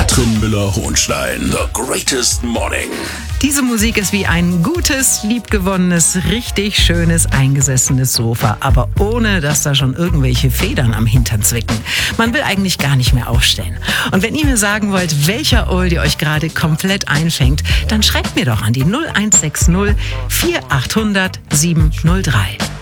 Katrin Müller-Hohenstein. The Greatest Morning. Diese Musik ist wie ein gutes, liebgewonnenes, richtig schönes, eingesessenes Sofa, aber ohne, dass da schon irgendwelche Federn am Hintern zwicken. Man will eigentlich gar nicht mehr aufstehen. Und wenn ihr mir sagen wollt, welcher Oldie euch gerade komplett einfängt, dann schreibt mir doch an die 0160 4800 703.